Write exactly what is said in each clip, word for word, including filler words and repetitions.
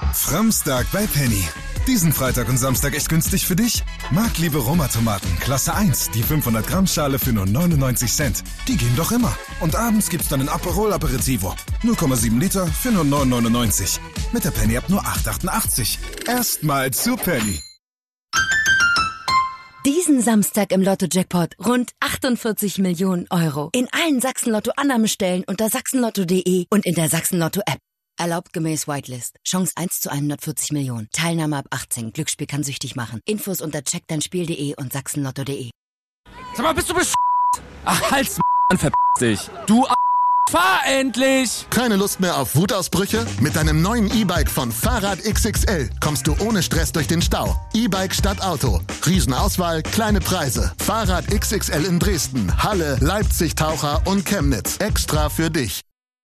Framstag bei Penny. Diesen Freitag und Samstag echt günstig für dich? Marktliebe Roma-Tomaten, Klasse eins, die fünfhundert Gramm Schale für nur neunundneunzig Cent. Die gehen doch immer. Und abends gibt's dann ein Aperol Aperitivo. null Komma sieben Liter für nur neun neunundneunzig. Mit der Penny-App nur acht achtundachtzig. Erstmal zu Penny. Diesen Samstag im Lotto-Jackpot rund achtundvierzig Millionen Euro. In allen Sachsen-Lotto-Annahmestellen unter sachsenlotto punkt de und in der Sachsen-Lotto-App. Erlaubt gemäß Whitelist. Chance eins zu hundertvierzig Millionen. Teilnahme ab achtzehn. Glücksspiel kann süchtig machen. Infos unter check dein spiel punkt de und sachsenlotto punkt de. Sag mal, bist du besch***? Ach, halt's m***, verpiss dich. Du a***, fahr endlich! Keine Lust mehr auf Wutausbrüche? Mit deinem neuen E-Bike von Fahrrad X X L kommst du ohne Stress durch den Stau. E-Bike statt Auto. Riesenauswahl, kleine Preise. Fahrrad X X L in Dresden, Halle, Leipzig, Taucher und Chemnitz. Extra für dich.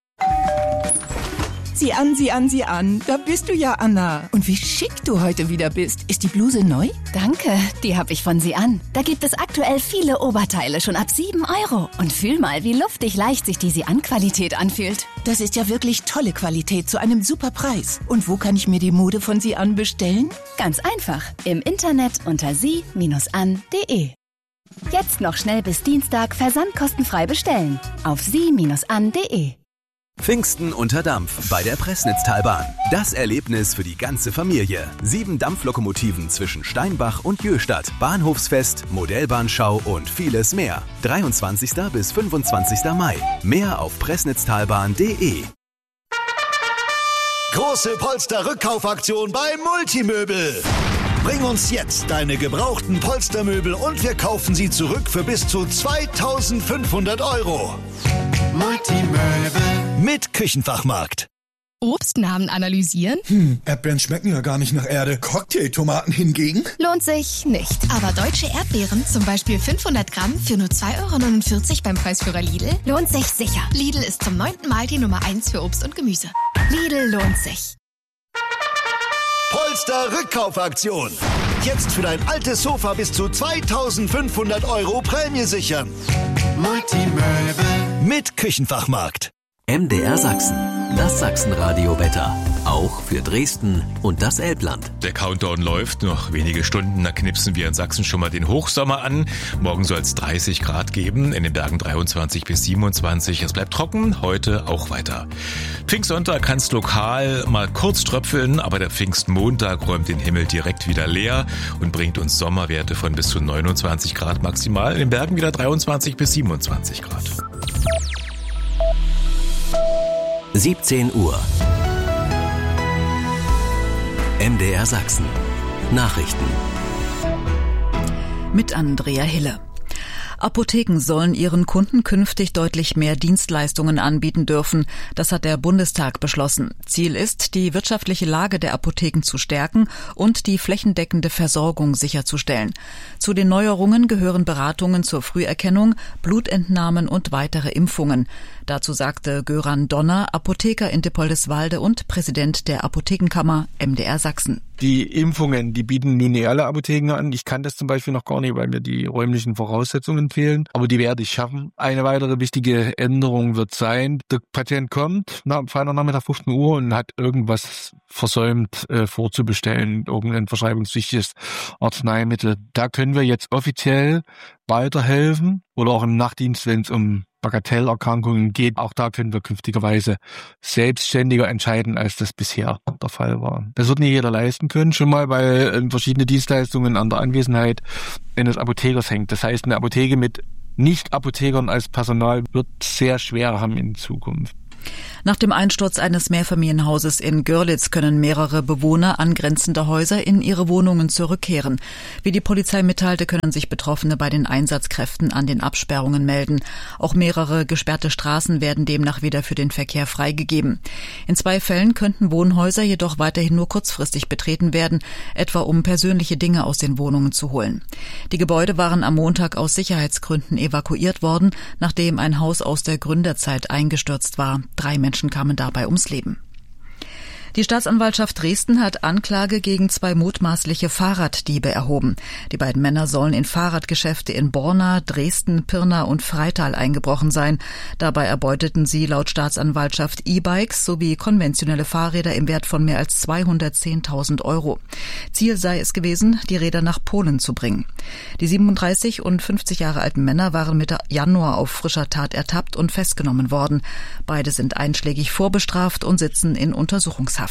Sieh an, sieh an, sieh an. Da bist du ja, Anna. Und wie schick du heute wieder bist. Ist die Bluse neu? Danke, die habe ich von Sie an. Da gibt es aktuell viele Oberteile schon ab sieben Euro. Und fühl mal, wie luftig leicht sich die Sie-an-Qualität anfühlt. Das ist ja wirklich tolle Qualität zu einem super Preis. Und wo kann ich mir die Mode von Sie an bestellen? Ganz einfach. Im Internet unter sie an punkt de. Jetzt noch schnell bis Dienstag versandkostenfrei bestellen. Auf sie an punkt de. Pfingsten unter Dampf bei der Pressnitztalbahn. Das Erlebnis für die ganze Familie. Sieben Dampflokomotiven zwischen Steinbach und Jöstadt. Bahnhofsfest, Modellbahnschau und vieles mehr. dreiundzwanzigsten bis fünfundzwanzigsten Mai. Mehr auf pressnitztalbahn punkt de. Große Polster-Rückkaufaktion bei Multimöbel. Bring uns jetzt deine gebrauchten Polstermöbel und wir kaufen sie zurück für bis zu zweitausendfünfhundert Euro. Multimöbel mit Küchenfachmarkt. Obstnamen analysieren? Hm, Erdbeeren schmecken ja gar nicht nach Erde. Cocktailtomaten hingegen? Lohnt sich nicht. Aber deutsche Erdbeeren, zum Beispiel fünfhundert Gramm für nur zwei Euro neunundvierzig beim Preisführer Lidl, lohnt sich sicher. Lidl ist zum neunten Mal die Nummer eins für Obst und Gemüse. Lidl lohnt sich. Polster-Rückkaufaktion. Jetzt für dein altes Sofa bis zu zweitausendfünfhundert Euro Prämie sichern. Multimöbel mit Küchenfachmarkt. M D R Sachsen. Das Sachsenradio-Wetter. Auch für Dresden und das Elbland. Der Countdown läuft. Noch wenige Stunden, da knipsen wir in Sachsen schon mal den Hochsommer an. Morgen soll es dreißig Grad geben, in den Bergen dreiundzwanzig bis siebenundzwanzig. Es bleibt trocken, heute auch weiter. Pfingstsonntag kann es lokal mal kurz tröpfeln, aber der Pfingstmontag räumt den Himmel direkt wieder leer und bringt uns Sommerwerte von bis zu neunundzwanzig Grad maximal. In den Bergen wieder dreiundzwanzig bis siebenundzwanzig Grad. siebzehn Uhr. M D R Sachsen. Nachrichten. Mit Andrea Hille. Apotheken sollen ihren Kunden künftig deutlich mehr Dienstleistungen anbieten dürfen. Das hat der Bundestag beschlossen. Ziel ist, die wirtschaftliche Lage der Apotheken zu stärken und die flächendeckende Versorgung sicherzustellen. Zu den Neuerungen gehören Beratungen zur Früherkennung, Blutentnahmen und weitere Impfungen. Dazu sagte Göran Donner, Apotheker in Dippoldiswalde und Präsident der Apothekenkammer M D R Sachsen. Die Impfungen, die bieten nun nicht alle Apotheken an. Ich kann das zum Beispiel noch gar nicht, weil mir die räumlichen Voraussetzungen fehlen. Aber die werde ich schaffen. Eine weitere wichtige Änderung wird sein, der Patient kommt na, Freitagnachmittag fünfzehn Uhr und hat irgendwas versäumt äh, vorzubestellen, irgendein verschreibungspflichtiges Arzneimittel. Da können wir jetzt offiziell weiterhelfen oder auch im Nachtdienst, wenn es um Bagatellerkrankungen geht. Auch da können wir künftigerweise selbstständiger entscheiden, als das bisher der Fall war. Das wird nicht jeder leisten können, schon mal, weil äh, verschiedene Dienstleistungen an der Anwesenheit eines Apothekers hängt. Das heißt, eine Apotheke mit Nicht-Apothekern als Personal wird sehr schwer haben in Zukunft. Nach dem Einsturz eines Mehrfamilienhauses in Görlitz können mehrere Bewohner angrenzender Häuser in ihre Wohnungen zurückkehren. Wie die Polizei mitteilte, können sich Betroffene bei den Einsatzkräften an den Absperrungen melden. Auch mehrere gesperrte Straßen werden demnach wieder für den Verkehr freigegeben. In zwei Fällen könnten Wohnhäuser jedoch weiterhin nur kurzfristig betreten werden, etwa um persönliche Dinge aus den Wohnungen zu holen. Die Gebäude waren am Montag aus Sicherheitsgründen evakuiert worden, nachdem ein Haus aus der Gründerzeit eingestürzt war. Drei Menschen kamen dabei ums Leben. Die Staatsanwaltschaft Dresden hat Anklage gegen zwei mutmaßliche Fahrraddiebe erhoben. Die beiden Männer sollen in Fahrradgeschäfte in Borna, Dresden, Pirna und Freital eingebrochen sein. Dabei erbeuteten sie laut Staatsanwaltschaft E-Bikes sowie konventionelle Fahrräder im Wert von mehr als zweihundertzehntausend Euro. Ziel sei es gewesen, die Räder nach Polen zu bringen. Die siebenunddreißig und fünfzig Jahre alten Männer waren Mitte Januar auf frischer Tat ertappt und festgenommen worden. Beide sind einschlägig vorbestraft und sitzen in Untersuchungshaft.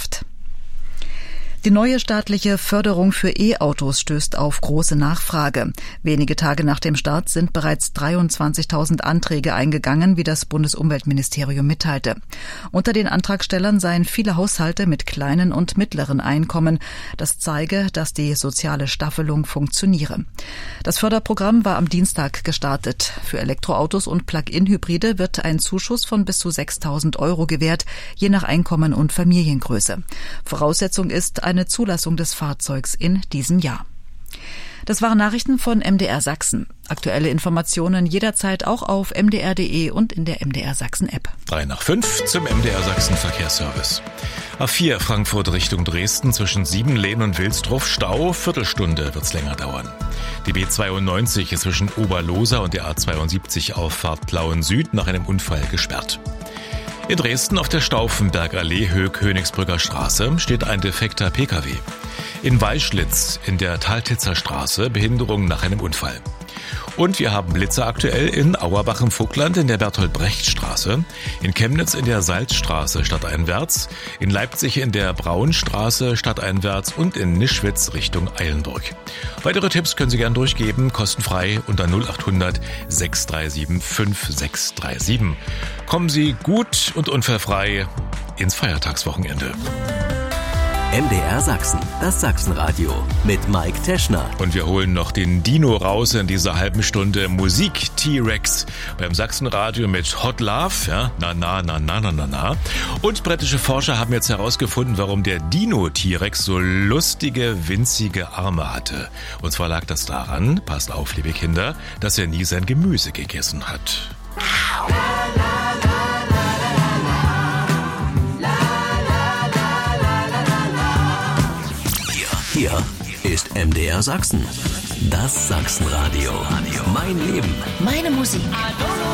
Die neue staatliche Förderung für E-Autos stößt auf große Nachfrage. Wenige Tage nach dem Start sind bereits dreiundzwanzigtausend Anträge eingegangen, wie das Bundesumweltministerium mitteilte. Unter den Antragstellern seien viele Haushalte mit kleinen und mittleren Einkommen. Das zeige, dass die soziale Staffelung funktioniere. Das Förderprogramm war am Dienstag gestartet. Für Elektroautos und Plug-in-Hybride wird ein Zuschuss von bis zu sechstausend Euro gewährt, je nach Einkommen und Familiengröße. Voraussetzung ist eine eine Zulassung des Fahrzeugs in diesem Jahr. Das waren Nachrichten von M D R Sachsen. Aktuelle Informationen jederzeit auch auf m d r punkt d e und in der M D R Sachsen App. Drei nach fünf zum M D R Sachsen Verkehrsservice. A vier Frankfurt Richtung Dresden zwischen Siebenlehn und Wilsdruff Stau. Viertelstunde wird's länger dauern. Die B zweiundneunzig ist zwischen Oberlosa und der A zweiundsiebzig Auffahrt Plauen Süd nach einem Unfall gesperrt. In Dresden auf der Stauffenbergallee Höhe Königsbrücker Straße steht ein defekter P K W. In Weischlitz in der Taltitzer Straße Behinderung nach einem Unfall. Und wir haben Blitzer aktuell in Auerbach im Vogtland in der Bertolt-Brecht-Straße, in Chemnitz in der Salzstraße stadteinwärts, in Leipzig in der Braunstraße stadteinwärts und in Nischwitz Richtung Eilenburg. Weitere Tipps können Sie gern durchgeben, kostenfrei unter null acht hundert sechs drei sieben fünf sechs drei sieben. Kommen Sie gut und unfallfrei ins Feiertagswochenende. M D R Sachsen, das Sachsenradio mit Mike Teschner. Und wir holen noch den Dino raus in dieser halben Stunde Musik T-Rex beim Sachsenradio mit Hot Love, ja, na na na na na na na. Und britische Forscher haben jetzt herausgefunden, warum der Dino T-Rex so lustige, winzige Arme hatte. Und zwar lag das daran, passt auf, liebe Kinder, dass er nie sein Gemüse gegessen hat. Hier ist M D R Sachsen, das Sachsenradio. Mein Leben, meine Musik.